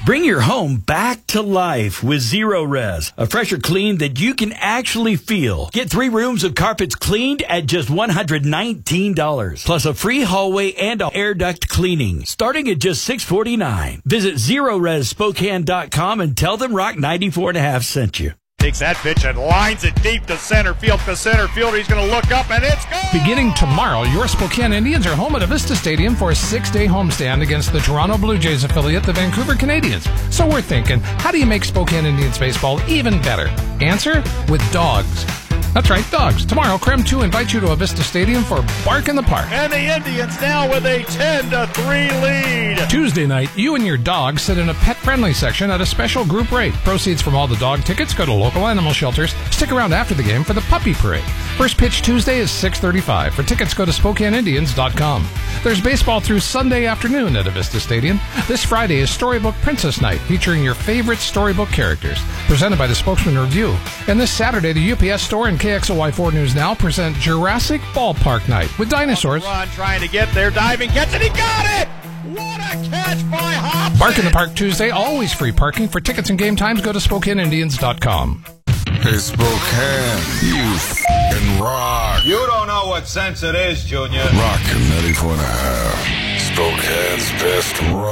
Bring your home back to life with Zero Res, a fresher clean that you can actually feel. Get 3 rooms of carpets cleaned at just $119, plus a free hallway and air duct cleaning, starting at just $649. Visit ZeroResSpokane.com and tell them Rock 94.5 sent you. Takes that pitch and lines it deep to center field. The center fielder, he's going to look up, and it's gone! Beginning tomorrow, your Spokane Indians are home at Avista Stadium for a 6-day homestand against the Toronto Blue Jays affiliate, the Vancouver Canadians. So we're thinking, how do you make Spokane Indians baseball even better? Answer? With dogs. That's right, dogs. Tomorrow, Creme 2 invites you to Avista Stadium for Bark in the Park. And the Indians now with a 10-3 lead. Tuesday night, you and your dog sit in a pet-friendly section at a special group rate. Proceeds from all the dog tickets go to local animal shelters. Stick around after the game for the puppy parade. First pitch Tuesday is 6:35. For tickets, go to SpokaneIndians.com. There's baseball through Sunday afternoon at Avista Stadium. This Friday is Storybook Princess Night, featuring your favorite storybook characters, presented by the Spokesman Review. And this Saturday, the UPS Store and KXLY4 News Now present Jurassic Ballpark Night with dinosaurs. Run, trying to get there, diving, gets it, he got it! What a catch by Hobson! Bark in the Park Tuesday, always free parking. For tickets and game times, go to SpokaneIndians.com. Hey, Spokane, you f***ing rock. You don't know what sense it is, Junior. Rock 94.5. Spokane's best rock.